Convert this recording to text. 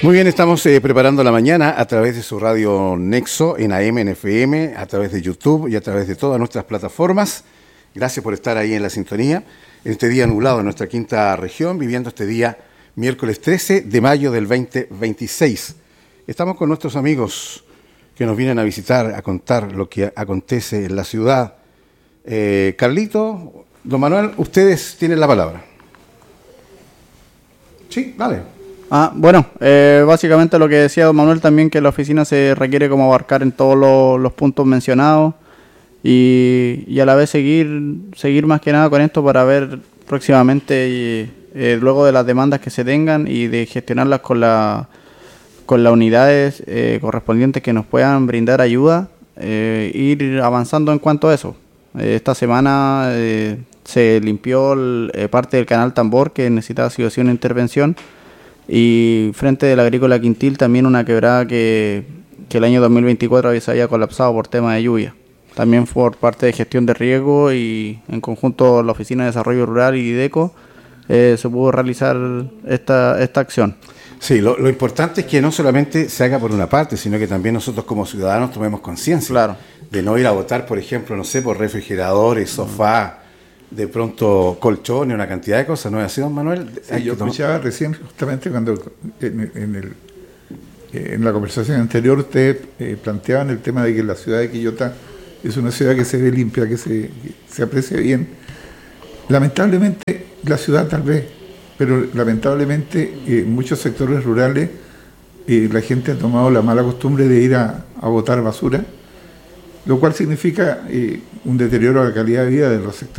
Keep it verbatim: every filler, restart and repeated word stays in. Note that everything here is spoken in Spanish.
Muy bien, estamos eh, preparando la mañana a través de su radio Nexo, en A M, en F M, a través de YouTube y a través de todas nuestras plataformas. Gracias por estar ahí en la sintonía. En este día nublado en nuestra quinta región, viviendo este día miércoles trece de mayo del veinte veintiséis. Estamos con nuestros amigos que nos vienen a visitar, a contar lo que acontece en la ciudad. Eh, Carlito, don Manuel, ustedes tienen la palabra. Sí, dale. Ah, bueno, eh, básicamente lo que decía don Manuel también, que la oficina se requiere como abarcar en todos los, los puntos mencionados y, y a la vez seguir seguir más que nada con esto para ver próximamente y, eh, luego de las demandas que se tengan y de gestionarlas con la con las unidades eh, correspondientes que nos puedan brindar ayuda, eh, ir avanzando en cuanto a eso. Eh, esta semana eh, se limpió el, eh, parte del canal Tambor que necesitaba sí o sí una intervención. Y frente de la Agrícola Quintil también una quebrada que, que el año dos mil veinticuatro se había colapsado por tema de lluvia. También por parte de gestión de riesgo y en conjunto la Oficina de Desarrollo Rural y IDECO eh, se pudo realizar esta, esta acción. Sí, lo, lo importante es que no solamente se haga por una parte, sino que también nosotros como ciudadanos tomemos conciencia. Claro. De no ir a votar, por ejemplo, no sé, por refrigeradores, sofá, de pronto colchones, una cantidad de cosas, ¿no es así, don Manuel? Sí, yo escuchaba recién, justamente cuando en, en, el, en la conversación anterior ustedes eh, planteaban el tema de que la ciudad de Quillota es una ciudad que se ve limpia, que se, que se aprecia bien. Lamentablemente, la ciudad tal vez, pero lamentablemente en eh, muchos sectores rurales eh, la gente ha tomado la mala costumbre de ir a, a botar basura, lo cual significa eh, un deterioro de la calidad de vida de los sectores